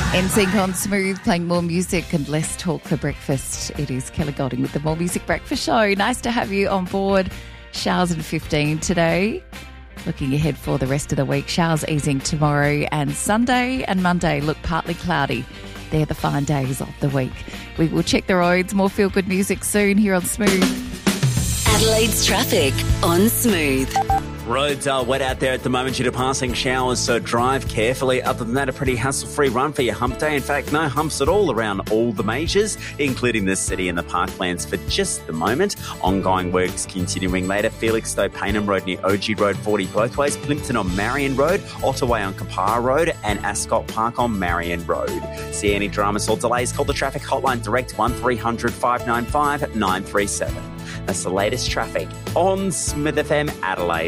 NSYNC on Smooth, playing more music and less talk for breakfast. It is Kelly Golding with the More Music Breakfast Show. Nice to have you on board. Showers in 15 today. Looking ahead for the rest of the week. Showers easing tomorrow, and Sunday and Monday look partly cloudy. They're the fine days of the week. We will check the roads. More feel-good music soon here on Smooth. Adelaide's traffic on Smooth. Roads are wet out there at the moment due to passing showers, so drive carefully. Other than that, a pretty hassle-free run for your hump day. In fact, no humps at all around all the majors, including the city and the parklands for just the moment. Ongoing works continuing later. Felixstowe Paynham Road near OG Road 40 both ways. Plympton on Marion Road, Ottaway on Kapara Road, and Ascot Park on Marion Road. See any dramas or delays, call the traffic hotline direct 1300 595 937. That's the latest traffic on Smith FM Adelaide.